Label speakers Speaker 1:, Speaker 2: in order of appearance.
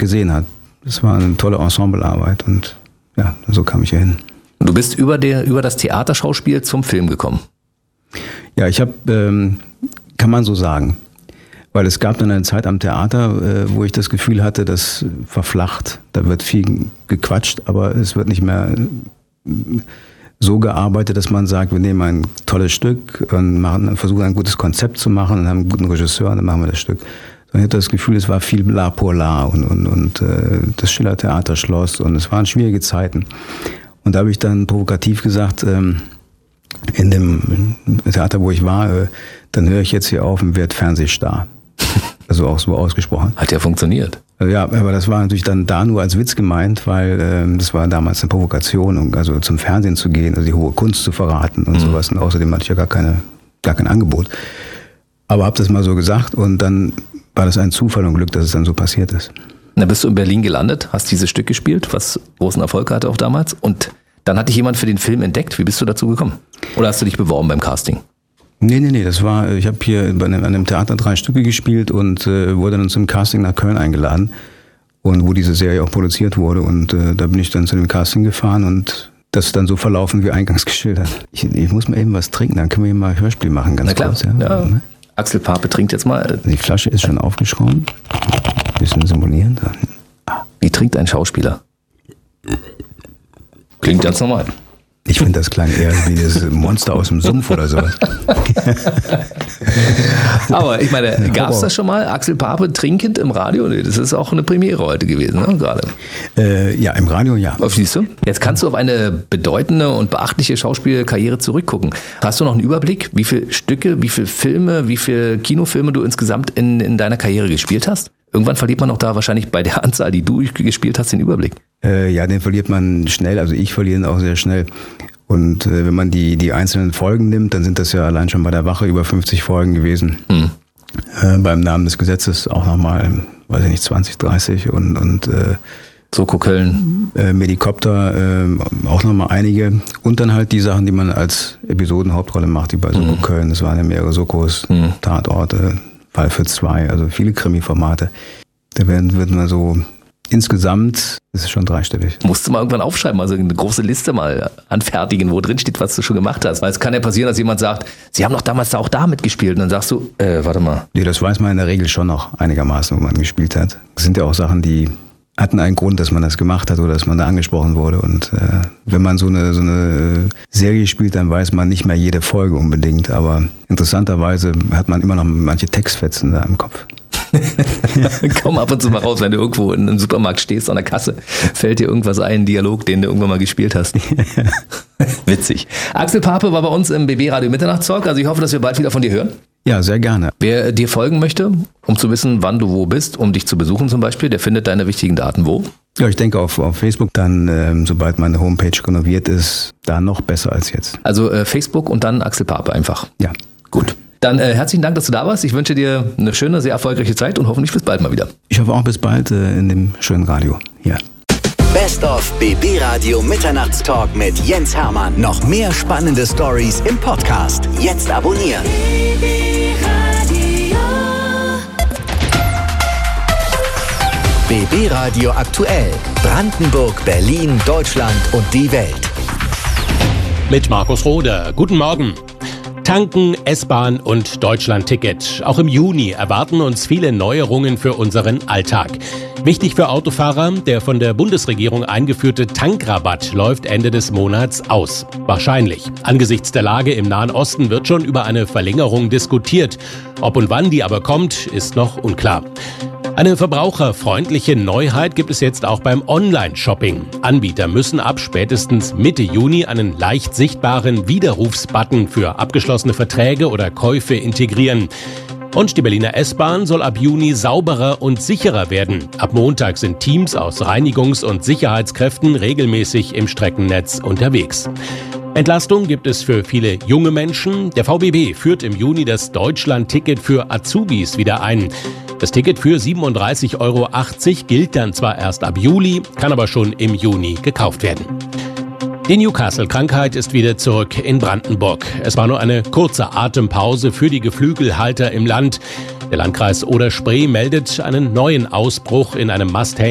Speaker 1: gesehen hat. Das war eine tolle Ensemblearbeit und ja, so kam ich hier hin.
Speaker 2: Du bist über das Theaterschauspiel zum Film gekommen.
Speaker 1: Ja, ich habe, kann man so sagen, weil es gab dann eine Zeit am Theater, wo ich das Gefühl hatte, das verflacht. Da wird viel gequatscht, aber es wird nicht mehr so gearbeitet, dass man sagt, wir nehmen ein tolles Stück und versuchen ein gutes Konzept zu machen und haben einen guten Regisseur und dann machen wir das Stück. Ich hatte das Gefühl, es war viel la pour la und das Schiller-Theater schloss und es waren schwierige Zeiten. Und da habe ich dann provokativ gesagt, in dem Theater, wo ich war, dann höre ich jetzt hier auf und werde Fernsehstar. Also auch so ausgesprochen.
Speaker 2: Hat ja funktioniert.
Speaker 1: Ja, aber das war natürlich dann da nur als Witz gemeint, weil das war damals eine Provokation, also zum Fernsehen zu gehen, also die hohe Kunst zu verraten und sowas. Und außerdem hatte ich ja gar kein Angebot. Aber habe das mal so gesagt und dann war das ein Zufall und Glück, dass es dann so passiert ist.
Speaker 2: Dann bist du in Berlin gelandet, hast dieses Stück gespielt, was großen Erfolg hatte auch damals. Und dann hat dich jemand für den Film entdeckt. Wie bist du dazu gekommen? Oder hast du dich beworben beim Casting?
Speaker 1: Nee, das war, ich habe hier an einem Theater 3 Stücke gespielt und wurde dann zum Casting nach Köln eingeladen. Und wo diese Serie auch produziert wurde. Und da bin ich dann zu dem Casting gefahren und das ist dann so verlaufen wie eingangs geschildert. Ich muss mal eben was trinken, dann können wir hier mal Hörspiel machen, ganz kurz. Ja.
Speaker 2: Axel Pape trinkt jetzt mal.
Speaker 1: Die Flasche ist schon aufgeschraubt. Bisschen simulieren.
Speaker 2: Wie trinkt ein Schauspieler? Klingt ganz normal.
Speaker 1: Ich finde, das klang eher wie das Monster aus dem Sumpf oder sowas.
Speaker 2: Aber ich meine, gab es das schon mal? Axel Pape trinkend im Radio? Nee, das ist auch eine Premiere heute gewesen, ne? Gerade.
Speaker 1: Ja, im Radio ja.
Speaker 2: Siehst du? Jetzt kannst du auf eine bedeutende und beachtliche Schauspielkarriere zurückgucken. Hast du noch einen Überblick, wie viele Stücke, wie viele Filme, wie viele Kinofilme du insgesamt in deiner Karriere gespielt hast? Irgendwann verliert man auch da wahrscheinlich bei der Anzahl, die du gespielt hast, den Überblick.
Speaker 1: Ja, den verliert man schnell. Also ich verliere ihn auch sehr schnell. Und wenn man die einzelnen Folgen nimmt, dann sind das ja allein schon bei der Wache über 50 Folgen gewesen. Beim Namen des Gesetzes auch nochmal, weiß ich nicht, 20, 30 und
Speaker 2: Soko Köln.
Speaker 1: Medikopter, auch nochmal einige. Und dann halt die Sachen, die man als Episodenhauptrolle macht, wie bei Soko Köln. Das waren ja mehrere Sokos, Tatorte, Fall für 2, also viele Krimi-Formate. Da wird man so insgesamt, ist es schon dreistellig.
Speaker 2: Musst du mal irgendwann aufschreiben, also eine große Liste mal anfertigen, wo drin steht, was du schon gemacht hast. Weil es kann ja passieren, dass jemand sagt, sie haben doch damals auch da mitgespielt. Und dann sagst du, warte mal.
Speaker 1: Nee, das weiß man in der Regel schon noch einigermaßen, wo man gespielt hat. Das sind ja auch Sachen, die hatten einen Grund, dass man das gemacht hat oder dass man da angesprochen wurde. Und wenn man so eine Serie spielt, dann weiß man nicht mehr jede Folge unbedingt. Aber interessanterweise hat man immer noch manche Textfetzen da im Kopf.
Speaker 2: Komm ab und zu mal raus, wenn du irgendwo in einem Supermarkt stehst an der Kasse, fällt dir irgendwas ein, Dialog, den du irgendwann mal gespielt hast. Witzig. Axel Pape war bei uns im BB Radio Mitternachtstalk, also ich hoffe, dass wir bald wieder von dir hören.
Speaker 1: Ja, sehr gerne.
Speaker 2: Wer dir folgen möchte, um zu wissen, wann du wo bist, um dich zu besuchen zum Beispiel, der findet deine wichtigen Daten wo?
Speaker 1: Ja, ich denke auf Facebook, dann sobald meine Homepage renoviert ist, da noch besser als jetzt.
Speaker 2: Also Facebook und dann Axel Pape einfach.
Speaker 1: Ja.
Speaker 2: Gut. Dann herzlichen Dank, dass du da warst. Ich wünsche dir eine schöne, sehr erfolgreiche Zeit und hoffentlich bis bald mal wieder.
Speaker 1: Ich hoffe auch bis bald in dem schönen Radio hier.
Speaker 3: Best of BB Radio Mitternachtstalk mit Jens Hermann. Noch mehr spannende Stories im Podcast. Jetzt abonnieren. BB Radio aktuell. Brandenburg, Berlin, Deutschland und die Welt.
Speaker 4: Mit Markus Rohde. Guten Morgen. Tanken, S-Bahn und Deutschland-Ticket. Auch im Juni erwarten uns viele Neuerungen für unseren Alltag. Wichtig für Autofahrer, der von der Bundesregierung eingeführte Tankrabatt läuft Ende des Monats aus. Wahrscheinlich. Angesichts der Lage im Nahen Osten wird schon über eine Verlängerung diskutiert. Ob und wann die aber kommt, ist noch unklar. Eine verbraucherfreundliche Neuheit gibt es jetzt auch beim Online-Shopping. Anbieter müssen ab spätestens Mitte Juni einen leicht sichtbaren Widerrufsbutton für abgeschlossene Verträge oder Käufe integrieren. Und die Berliner S-Bahn soll ab Juni sauberer und sicherer werden. Ab Montag sind Teams aus Reinigungs- und Sicherheitskräften regelmäßig im Streckennetz unterwegs. Entlastung gibt es für viele junge Menschen. Der VBB führt im Juni das Deutschland-Ticket für Azubis wieder ein. Das Ticket für 37,80 € gilt dann zwar erst ab Juli, kann aber schon im Juni gekauft werden. Die Newcastle-Krankheit ist wieder zurück in Brandenburg. Es war nur eine kurze Atempause für die Geflügelhalter im Land. Der Landkreis Oder-Spree meldet einen neuen Ausbruch in einem Mast